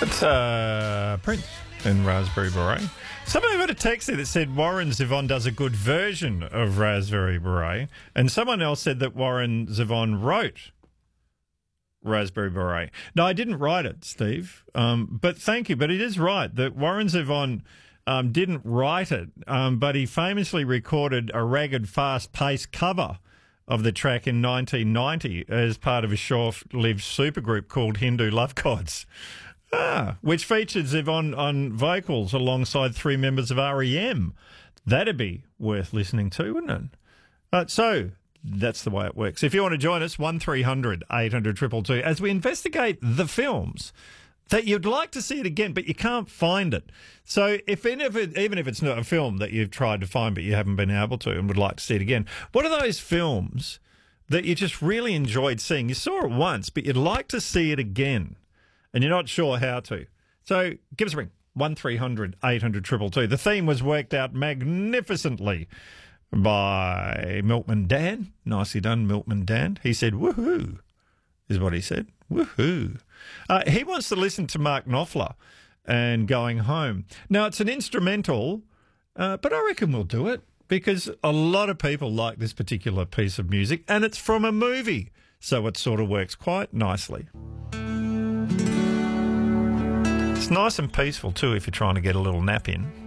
It's Prince and Raspberry Beret. Somebody got a text there that said Warren Zevon does a good version of Raspberry Beret, and someone else said that Warren Zevon wrote Raspberry Beret. No, I didn't write it, Steve, but thank you. But it is right that Warren Zevon didn't write it, but he famously recorded a ragged, fast-paced cover of the track in 1990 as part of a short-lived supergroup called Hindu Love Gods. Which featured Zevon on vocals alongside three members of REM. That'd be worth listening to, wouldn't it? So that's the way it works. If you want to join us, 1300 800 222, as we investigate the films that you'd like to see it again, but you can't find it. So even if it's not a film that you've tried to find but you haven't been able to and would like to see it again, what are those films that you just really enjoyed seeing? You saw it once, but you'd like to see it again, and you're not sure how to. So give us a ring, 1300 800 222. The theme was worked out magnificently by Milkman Dan. Nicely done, Milkman Dan. He said, woohoo, is what he said. Woohoo. He wants to listen to Mark Knopfler and Going Home. Now, it's an instrumental, but I reckon we'll do it because a lot of people like this particular piece of music, and it's from a movie, so it sort of works quite nicely. It's nice and peaceful too if you're trying to get a little nap in.